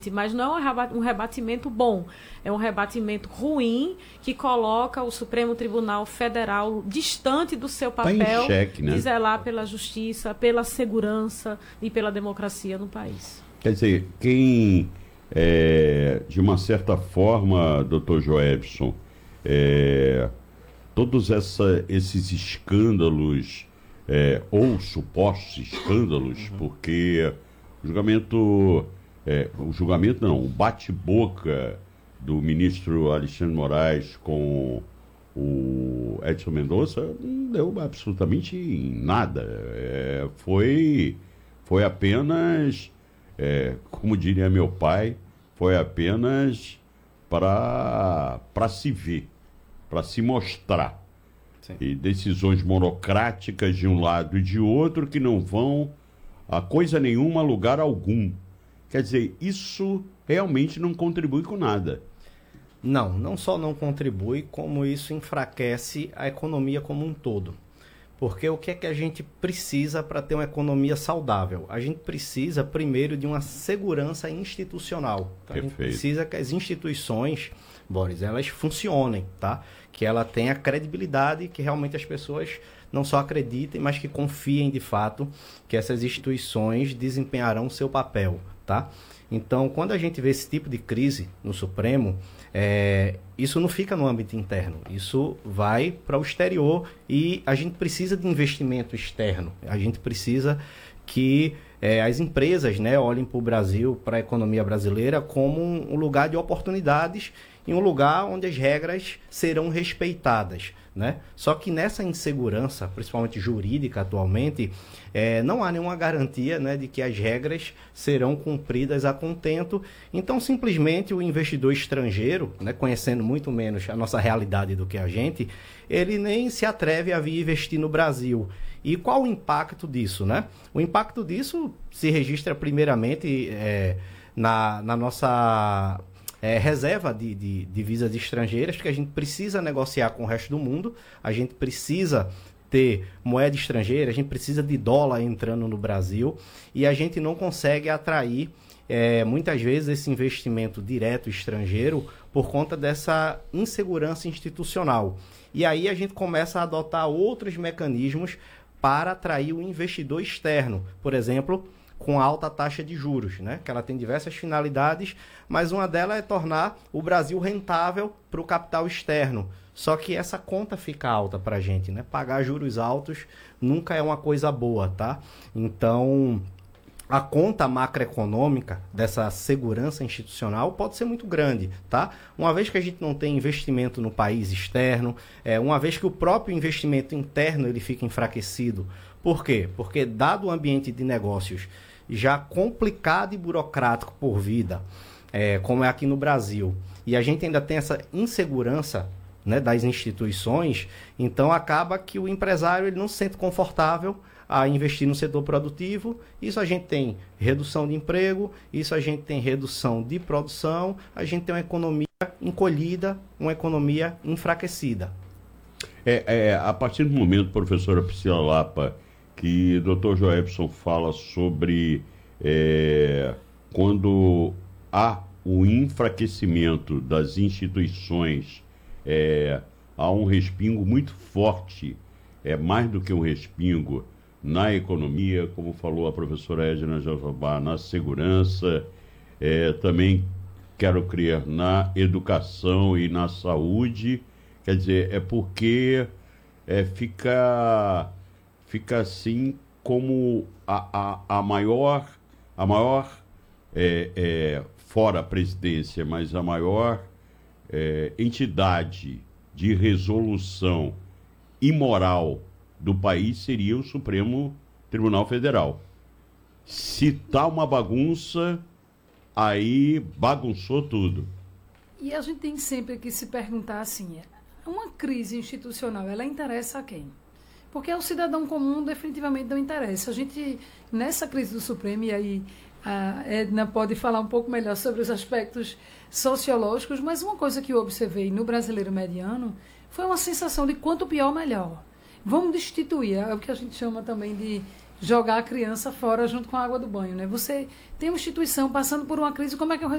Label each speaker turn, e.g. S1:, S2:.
S1: Mas não é um rebatimento bom, é um rebatimento ruim que coloca o Supremo Tribunal Federal distante do seu papel
S2: em xeque, né?
S1: De zelar pela justiça, pela segurança e pela democracia no país.
S2: Quer dizer, quem, de uma certa forma, doutor Joelson, todos esses escândalos, ou supostos escândalos, porque o bate-boca do ministro Alexandre Moraes com o Edson Mendonça não deu absolutamente em nada. Foi apenas, como diria meu pai, foi apenas para se ver, para se mostrar.
S3: Sim.
S2: E decisões monocráticas de um lado e de outro que não vão a coisa nenhuma, a lugar algum. Quer dizer, isso realmente não contribui com nada.
S3: Não só não contribui, como isso enfraquece a economia como um todo. Porque o que é que a gente precisa para ter uma economia saudável? A gente precisa, primeiro, de uma segurança institucional. Então, a gente precisa que as instituições, Boris, elas funcionem, tá? Que ela tenha credibilidade, que realmente as pessoas não só acreditem, mas que confiem de fato que essas instituições desempenharão o seu papel, tá? Então, quando a gente vê esse tipo de crise no Supremo, isso não fica no âmbito interno, isso vai para o exterior e a gente precisa de investimento externo, a gente precisa que as empresas, né, olhem para o Brasil, para a economia brasileira, como um lugar de oportunidades e um lugar onde as regras serão respeitadas, né? Só que nessa insegurança, principalmente jurídica atualmente, não há nenhuma garantia, né, de que as regras serão cumpridas a contento. Então, simplesmente, o investidor estrangeiro, né, conhecendo muito menos a nossa realidade do que a gente, ele nem se atreve a vir investir no Brasil. E qual o impacto disso, né? O impacto disso se registra primeiramente na nossa reserva de divisas estrangeiras, porque a gente precisa negociar com o resto do mundo, a gente precisa ter moeda estrangeira, a gente precisa de dólar entrando no Brasil e a gente não consegue atrair muitas vezes esse investimento direto estrangeiro por conta dessa insegurança institucional. E aí a gente começa a adotar outros mecanismos para atrair o investidor externo, por exemplo, com alta taxa de juros, né? Que ela tem diversas finalidades, mas uma delas é tornar o Brasil rentável para o capital externo. Só que essa conta fica alta para a gente, né? Pagar juros altos nunca é uma coisa boa, tá? Então, a conta macroeconômica dessa segurança institucional pode ser muito grande, tá? Uma vez que a gente não tem investimento no país externo, uma vez que o próprio investimento interno ele fica enfraquecido. Por quê? Porque dado o ambiente de negócios já complicado e burocrático por vida, como é aqui no Brasil, e a gente ainda tem essa insegurança, né, das instituições, então acaba que o empresário ele não se sente confortável a investir no setor produtivo. Isso a gente tem redução de emprego, isso a gente tem redução de produção, a gente tem uma economia encolhida, uma economia enfraquecida.
S2: A partir do momento, professora Priscila Lapa, que o Dr. Joelson fala sobre quando há o enfraquecimento das instituições, há um respingo muito forte, mais do que um respingo, na economia, como falou a professora Edna Jatobá, na segurança, também quero crer na educação e na saúde. Quer dizer, porque fica assim como a maior fora a presidência, mas a maior entidade de resolução imoral do país seria o Supremo Tribunal Federal. Se tá uma bagunça, aí bagunçou tudo.
S4: E a gente tem sempre que se perguntar assim, uma crise institucional, ela interessa a quem? Porque ao cidadão comum definitivamente não interessa. A gente, nessa crise do Supremo, e aí a Edna pode falar um pouco melhor sobre os aspectos sociológicos, mas uma coisa que eu observei no brasileiro mediano foi uma sensação de quanto pior, melhor. Vamos destituir, é o que a gente chama também de jogar a criança fora junto com a água do banho, né? Você tem uma instituição passando por uma crise, como é que eu